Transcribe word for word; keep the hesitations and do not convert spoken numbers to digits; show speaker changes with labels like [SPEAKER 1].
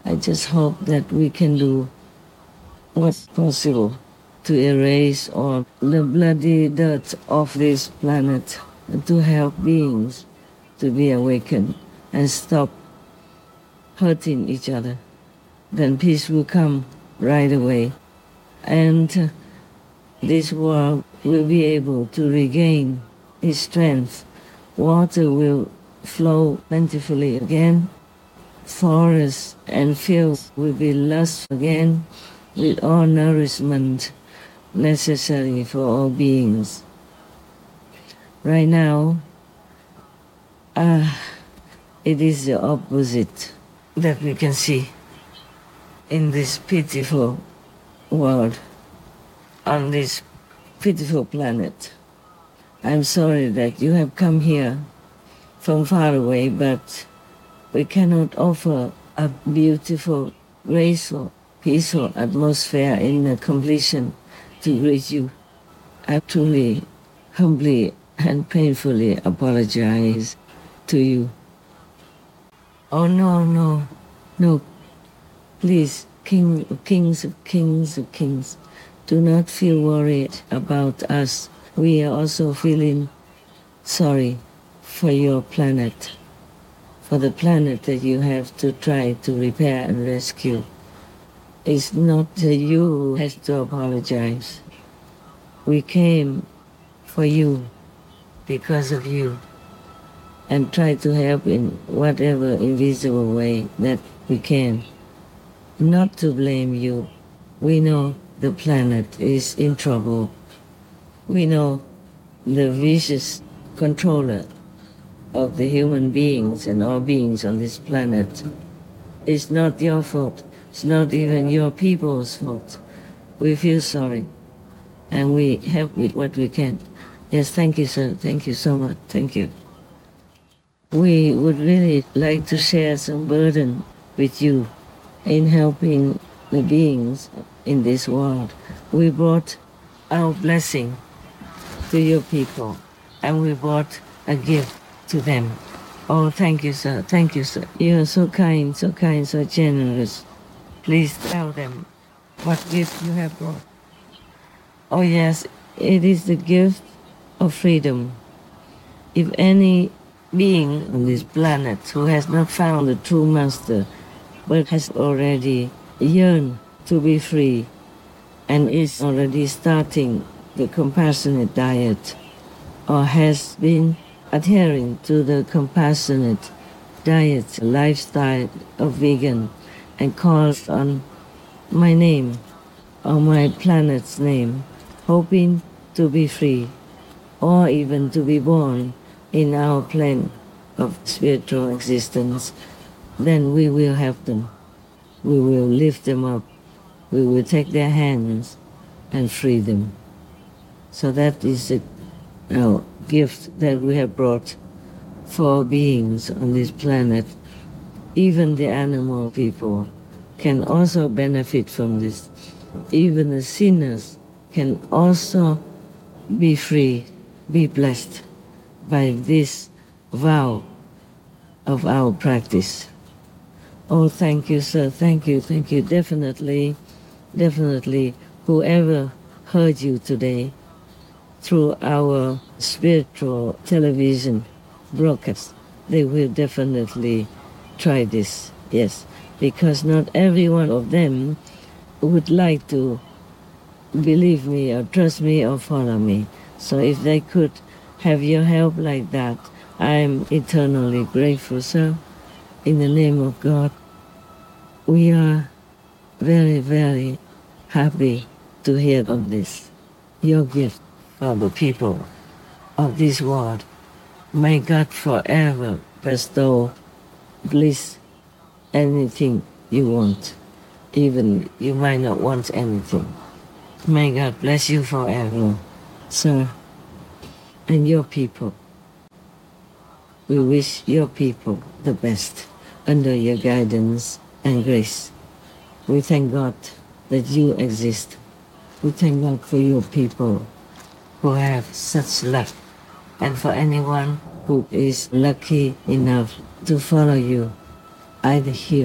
[SPEAKER 1] I just hope that we can do what's possible to erase all the bloody dirt of this planet, and to help beings to be awakened and stop hurting each other. Then peace will come right away, and uh, this world will be able to regain its strength. Water will flow plentifully again. Forests and fields will be lush again with all nourishment necessary for all beings. Right now, uh, it is the opposite that we can see in this pitiful world, on this pitiful planet. I'm sorry that you have come here from far away, but we cannot offer a beautiful, graceful, peaceful atmosphere in the completion to greet you. I truly, humbly, and painfully apologize to you. Oh, no, no, no. Please, king, kings of kings of kings, do not feel worried about us. We are also feeling sorry for your planet, for the planet that you have to try to repair and rescue. It's not you who has to apologize. We came for you, because of you, and try to help in whatever invisible way that we can. Not to blame you. We know the planet is in trouble. We know the vicious controller of the human beings and all beings on this planet. It's not your fault. It's not even your people's fault. We feel sorry, and we help with what we can. Yes, thank you, sir. Thank you so much. Thank you. We would really like to share some burden with you in helping the beings in this world. We brought our blessing to your people, and we brought a gift to them. Oh, thank you, sir. Thank you, sir. You are so kind, so kind, so generous. Please tell them what gift you have brought. Oh, yes, it is the gift of freedom. If any being on this planet who has not found the true master, but has already yearned to be free and is already starting the compassionate diet, or has been adhering to the compassionate diet lifestyle of vegan, and calls on my name or my planet's name, hoping to be free, or even to be born in our plane of spiritual existence, then we will help them. We will lift them up. We will take their hands and free them. So that is a uh, gift that we have brought for beings on this planet. Even the animal people can also benefit from this. Even the sinners can also be free, be blessed by this vow of our practice. Oh, thank you, sir. Thank you, thank you. Definitely, definitely, whoever heard you today through our spiritual television broadcast, they will definitely try this, yes, because not every one of them would like to believe me or trust me or follow me. So if they could have your help like that, I am eternally grateful, sir. In the name of God, we are very, very happy to hear of this, your gift for the people of this world. May God forever bestow bliss, anything you want, even you might not want anything. May God bless you forever, sir, and your people. We wish your people the best under your guidance and grace. We thank God that you exist. We thank God for your people who have such luck, and for anyone who is lucky enough to follow you, either here